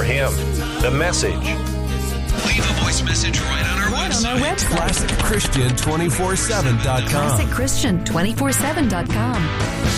him. The Message. Leave a voice message right on our website. ClassicChristian247.com. ClassicChristian247.com.